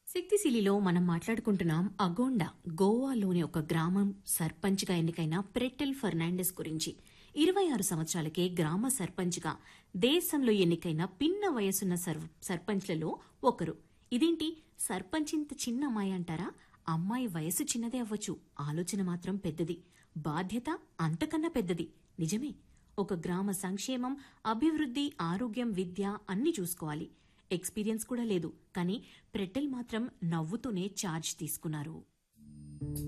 శక్తిశీలిలో మనం మాట్లాడుకుంటున్నాం అగోండా గోవాలోని ఒక గ్రామం సర్పంచ్గా ఎన్నికైన ప్రెట్టెల్ ఫెర్నాండెస్ గురించి. 26 సంవత్సరాలకే గ్రామ సర్పంచ్గా దేశంలో ఎన్నికైన పిన్న వయసున్న సర్పంచ్లలో ఒకరు. ఇదేంటి సర్పంచ్ ఇంత చిన్న అమ్మాయి అంటారా? అమ్మాయి వయసు చిన్నదే అవ్వచ్చు, ఆలోచన మాత్రం పెద్దది, బాధ్యత అంతకన్నా పెద్దది. నిజమే, ఒక గ్రామ సంక్షేమం, అభివృద్ధి, ఆరోగ్యం, విద్య అన్నీ చూసుకోవాలి. ఎక్స్పీరియన్స్ కూడా లేదు, కానీ ప్రెట్టెల్ మాత్రం నవ్వుతూనే ఛార్జ్ తీసుకున్నారు.